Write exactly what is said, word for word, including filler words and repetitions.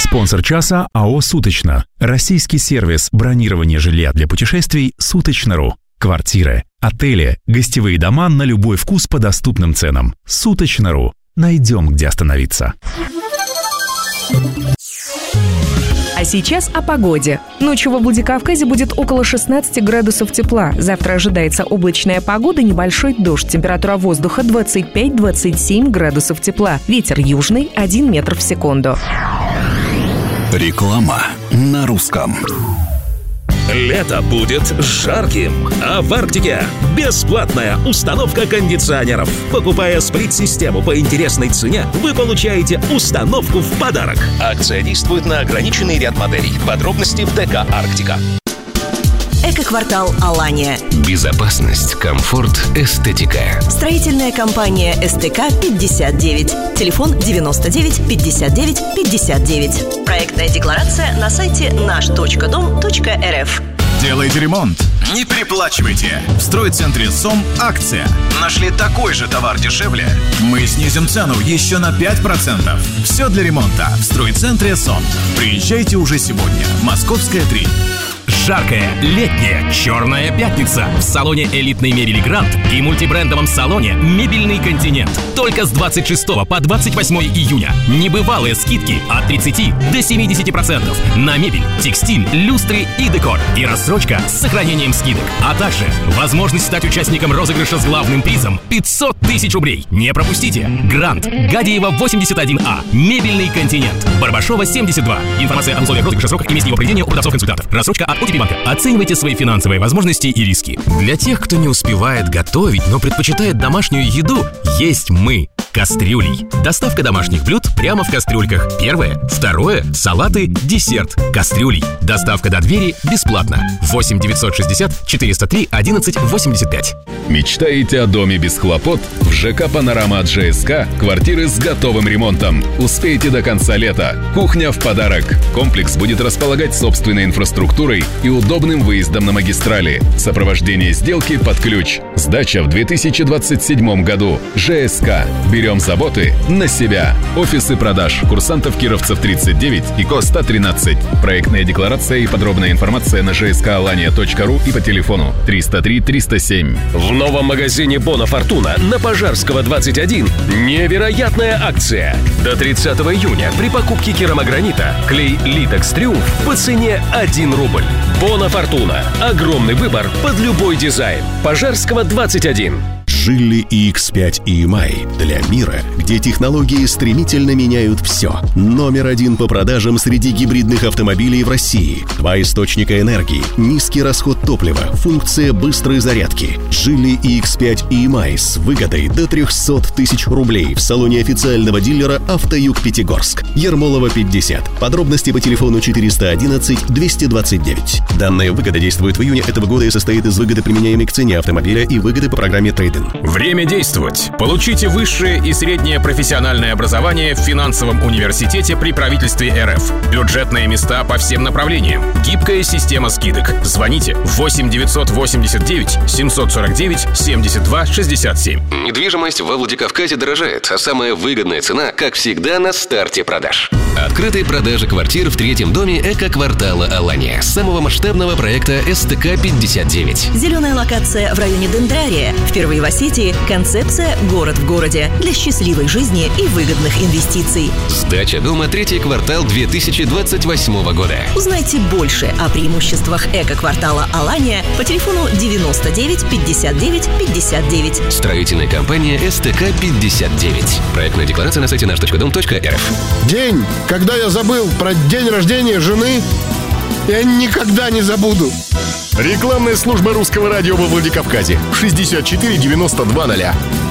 Спонсор часа АО «Суточно». Российский сервис бронирования жилья для путешествий «Суточно.ру». Квартиры, отели, гостевые дома на любой вкус по доступным ценам. «Суточно.ру». Найдем, где остановиться. А сейчас о погоде. Ночью во Владикавказе будет около шестнадцати градусов тепла. Завтра ожидается облачная погода, небольшой дождь. Температура воздуха двадцать пять - двадцать семь градусов тепла. Ветер южный один метр в секунду. Реклама на русском. Лето будет жарким, а в Арктике бесплатная установка кондиционеров. Покупая сплит-систему по интересной цене, вы получаете установку в подарок. Акция действует на ограниченный ряд моделей. Подробности в ДК «Арктика». Эко-квартал «Алания». Безопасность, комфорт, эстетика. Строительная компания СТК пятьдесят девять. Телефон девяносто девять пятьдесят девять пятьдесят девять. Проектная декларация на сайте наш точка дом точка эр эф. Делайте ремонт, не переплачивайте. В стройцентре СОМ акция. Нашли такой же товар дешевле? Мы снизим цену еще на пять процентов. Все для ремонта в стройцентре СОМ. Приезжайте уже сегодня. Московская, три. Жаркая летняя черная пятница в салоне элитной мебели «Грант» и мультибрендовом салоне «Мебельный континент». Только с двадцать шестого по двадцать восьмое июня. Небывалые скидки от тридцати до семидесяти процентов на мебель, текстиль, люстры и декор. И рассрочка с сохранением скидок. А также возможность стать участником розыгрыша с главным призом пятьсот тысяч рублей. Не пропустите. «Грант», Гадиева, восемьдесят один А. «Мебельный континент», Барбашова, семьдесят два. Информация о условиях розыгрыша, сроках и месте его проведения у продавцов-консультантов. Рассрочка от о тэ пи банка. Оценивайте свои финансовые возможности и риски. Для тех, кто не успевает готовить, но предпочитает домашнюю еду, есть мы. Кастрюлей. Доставка домашних блюд прямо в кастрюльках. Первое. Второе. Салаты, десерт. Кастрюлей. Доставка до двери бесплатно. восемь девятьсот шестьдесят четыреста три одиннадцать восемьдесят пять. Мечтаете о доме без хлопот? В ЖК «Панорама» от жэ эс ка квартиры с готовым ремонтом. Успейте до конца лета. Кухня в подарок. Комплекс будет располагать собственной инфраструктурой и удобным выездом на магистрали. Сопровождение сделки под ключ. Сдача в две тысячи двадцать седьмом году. жэ эс ка. Берем заботы на себя. Офисы продаж. Курсантов Кировцев тридцать девять и Ко сто тринадцать. Проектная декларация и подробная информация на жэ эс ка алания точка ру и по телефону триста три триста семь. В новом магазине «Бона Фортуна» на Пожарского, двадцать один невероятная акция. До тридцатого июня при покупке керамогранита клей Литекс Триумф по цене один рубль. «Бона Фортуна». Огромный выбор под любой дизайн. Пожарского, двадцать один. Geely и икс пять и эм ай для мира, где технологии стремительно меняют все. Номер один по продажам среди гибридных автомобилей в России. Два источника энергии, низкий расход топлива, функция быстрой зарядки. Geely и икс пять и эм ай с выгодой до триста тысяч рублей в салоне официального дилера «Автоюг Пятигорск». Ермолова, пятьдесят. Подробности по телефону четыреста одиннадцать двести двадцать девять. Данная выгода действует в июне этого года и состоит из выгоды, применяемой к цене автомобиля, и выгоды по программе трейд-ин. Время действовать. Получите высшее и среднее профессиональное образование в финансовом университете при правительстве эр эф. Бюджетные места по всем направлениям. Гибкая система скидок. Звоните восемь девятьсот восемьдесят девять семьсот сорок девять семьдесят два шестьдесят семь. Недвижимость во Владикавказе дорожает, а самая выгодная цена, как всегда, на старте продаж. Открытые продажи квартир в третьем доме эко-квартала «Алания», самого масштабного проекта эс тэ ка пятьдесят девять. Зеленая локация в районе Дендрария. Впервые в Осетии концепция «Город в городе» для счастливой жизни и выгодных инвестиций. Сдача дома третий квартал две тысячи двадцать восьмого года. Узнайте больше о преимуществах эко-квартала «Алания» по телефону девяносто девять пятьдесят девять пятьдесят девять. Строительная компания эс тэ ка пятьдесят девять. Проектная декларация на сайте наш точка дом точка эр эф. День, когда я забыл про день рождения жены, я никогда не забуду. Рекламная служба русского радио во Владикавказе. шестьдесят четыре девяносто два ноля.